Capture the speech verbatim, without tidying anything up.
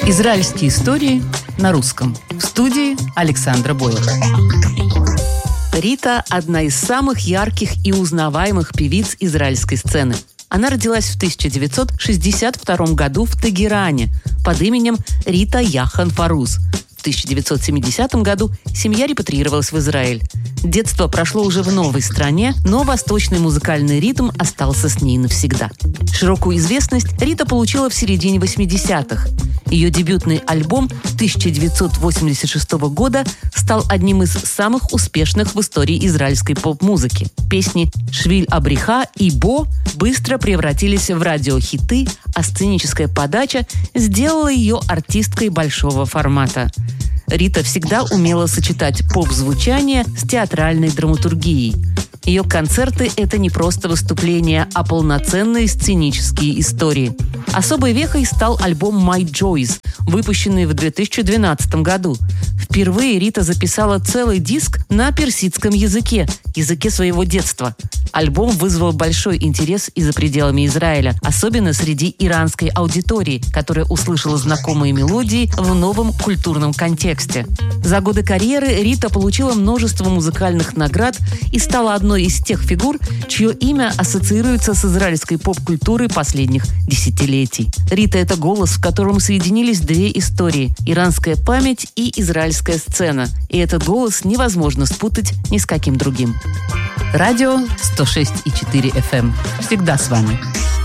Израильские истории на русском. В студии Александра Бойлер. Рита – одна из самых ярких и узнаваемых певиц израильской сцены. Она родилась в тысяча девятьсот шестьдесят втором году в Тегеране под именем Рита Яхан Фаруз. В тысяча девятьсот семидесятом году семья репатриировалась в Израиль. Детство прошло уже в новой стране, но восточный музыкальный ритм остался с ней навсегда. Широкую известность Рита получила в середине восьмидесятых. Ее дебютный альбом тысяча девятьсот восемьдесят шестого года стал одним из самых успешных в истории израильской поп-музыки. Песни «Швиль Абриха» и «Бо» быстро превратились в радиохиты, а сценическая подача сделала ее артисткой большого формата. Рита всегда умела сочетать поп-звучание с театральной драматургией. Ее концерты – это не просто выступления, а полноценные сценические истории. Особой вехой стал альбом «My Joys», выпущенный в две тысячи двенадцатом году. Впервые Рита записала целый диск на персидском языке, языке своего детства. Альбом вызвал большой интерес и за пределами Израиля, особенно среди иранской аудитории, которая услышала знакомые мелодии в новом культурном контексте. За годы карьеры Рита получила множество музыкальных наград и стала одной из тех фигур, чье имя ассоциируется с израильской поп-культурой последних десятилетий. Рита – это голос, в котором соединились две истории – иранская память и израильская сцена. И этот голос невозможно спутать ни с каким другим. Радио сто шесть и четыре эф эм. Всегда с вами.